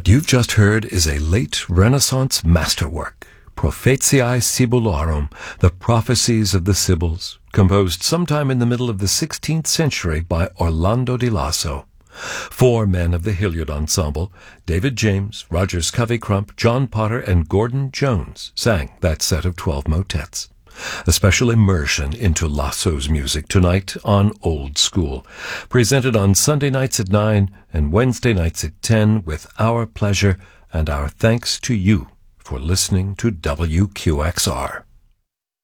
What you've just heard is a late Renaissance masterwork, Prophetiae Sibyllarum, the Prophecies of the Sibyls, composed sometime in the middle of the 16th century by Orlando di Lasso. 4 men of the Hilliard Ensemble, David James, Rogers Covey-Crump, John Potter, and Gordon Jones, sang that set of 12 motets. A special immersion into Lasso's music tonight on Old School, presented on Sunday nights at 9 and Wednesday nights at 10 with our pleasure and our thanks to you for listening to WQXR.